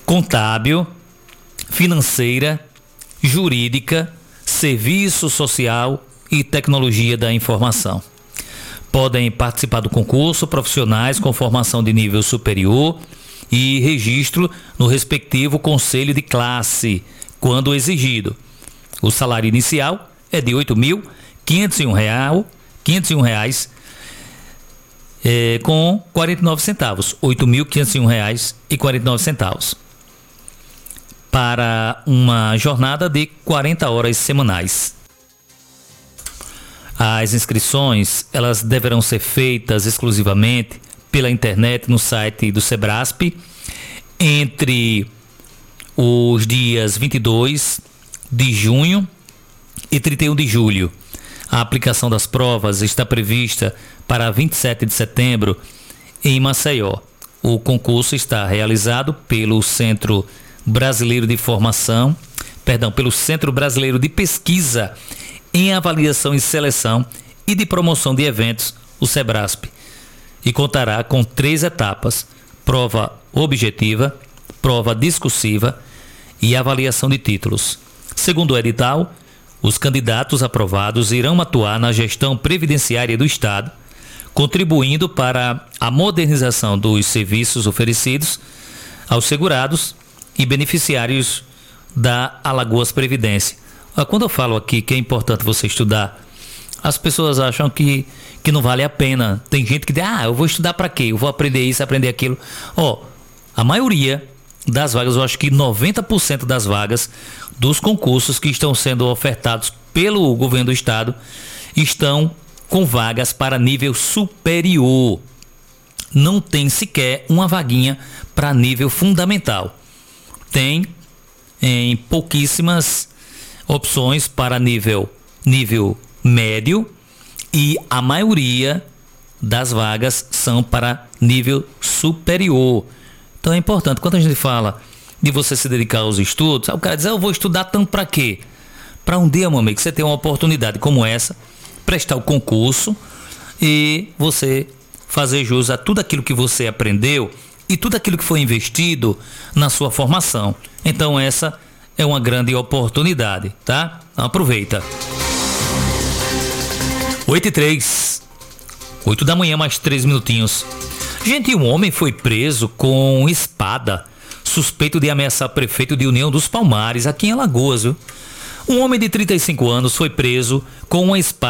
contábil, financeira, jurídica, serviço social e tecnologia da informação. Podem participar do concurso profissionais com formação de nível superior e registro no respectivo conselho de classe, quando exigido. O salário inicial é de R$ 8.501 reais, com 49 centavos, R$ 8.501,49, para uma jornada de 40 horas semanais. As inscrições, elas deverão ser feitas exclusivamente pela internet no site do Sebrasp entre os dias 22 de junho e 31 de julho. A aplicação das provas está prevista para 27 de setembro em Maceió. O concurso está realizado pelo Centro Brasileiro de Pesquisa em Avaliação e Seleção e de Promoção de Eventos, o Sebrasp, e contará com 3 etapas: prova objetiva, prova discursiva e avaliação de títulos. Segundo o edital, os candidatos aprovados irão atuar na gestão previdenciária do Estado, contribuindo para a modernização dos serviços oferecidos aos segurados e beneficiários da Alagoas Previdência. Quando eu falo aqui que é importante você estudar, as pessoas acham que não vale a pena. Tem gente que diz, eu vou estudar para quê? Eu vou aprender isso, aprender aquilo. A maioria das vagas, eu acho que 90% das vagas dos concursos que estão sendo ofertados pelo governo do estado estão com vagas para nível superior. Não tem sequer uma vaguinha para nível fundamental. Tem em pouquíssimas opções para nível médio, e a maioria das vagas são para nível superior. Então é importante, quando a gente fala de você se dedicar aos estudos, o cara diz, eu vou estudar tanto para quê? Para um dia, meu amigo, você ter uma oportunidade como essa, prestar o concurso e você fazer jus a tudo aquilo que você aprendeu e tudo aquilo que foi investido na sua formação. Então essa é uma grande oportunidade, tá? Então, aproveita. 8h03, 8 da manhã, mais 3 minutinhos. Gente, um homem foi preso com espada, suspeito de ameaçar prefeito de União dos Palmares, aqui em Alagoas, viu? Um homem de 35 anos foi preso com uma espada